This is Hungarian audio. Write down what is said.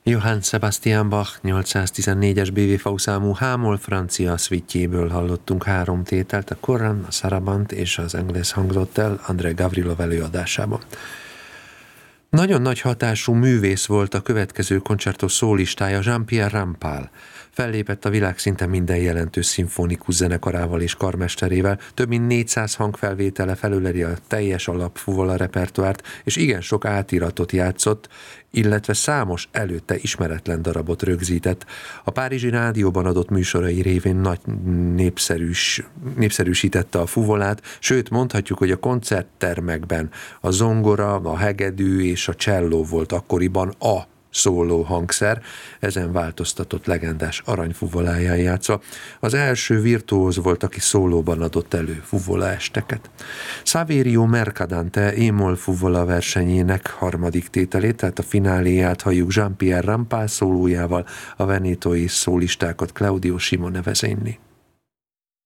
Johann Sebastian Bach 814-es BWV számú H-moll francia szvitjéből hallottunk 3 tételt, a Corran, a Sarabande és az Engles hangzott el Andrei Gavrilov előadásában. Nagyon nagy hatású művész volt a következő koncertó szólistája, Jean-Pierre Rampal. Fellépett a világszinten minden jelentős szimfonikus zenekarával és karmesterével, több mint 400 hangfelvétele felüleli a teljes alapfuvola repertoárt, és igen sok átiratot játszott, illetve számos előtte ismeretlen darabot rögzített. A párizsi rádióban adott műsorai révén nagy népszerűsítette a fuvolát, sőt mondhatjuk, hogy a koncerttermekben a zongora, a hegedű és a cselló volt akkoriban a szóló hangszer, ezen változtatott legendás aranyfuvoláján játszva. Az első virtuóz volt, aki szólóban adott elő fuvola esteket. Saverio Mercadante e-moll fuvola versenyének 3. tételét, tehát a fináléját halljuk Jean-Pierre Rampal szólójával, a venétói szólistákat Claudio Simone vezényli.